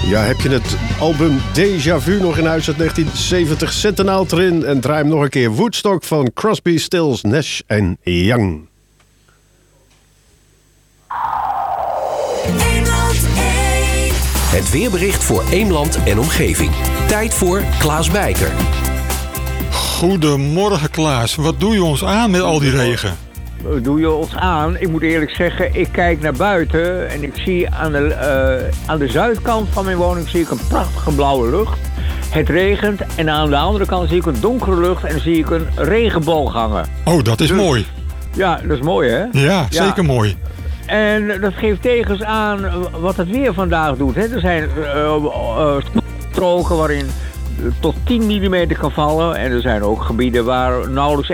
Ja, heb je het album Déjà Vu nog in huis uit 1970? Zet een naald erin en draai hem nog een keer. Woodstock van Crosby, Stills, Nash en Young. Het weerbericht voor Eemland en omgeving. Tijd voor Klaas Bijker. Goedemorgen Klaas, wat doe je ons aan met al die regen? Doe je ons aan? Ik moet eerlijk zeggen, ik kijk naar buiten en ik zie aan de zuidkant van mijn woning zie ik een prachtige blauwe lucht. Het regent en aan de andere kant zie ik een donkere lucht en zie ik een regenboog hangen. Oh, dat is mooi. Ja, dat is mooi hè? Ja, zeker mooi. En dat geeft tevens aan wat het weer vandaag doet. Hè? Er zijn stroken waarin tot 10 mm kan vallen. En er zijn ook gebieden waar nauwelijks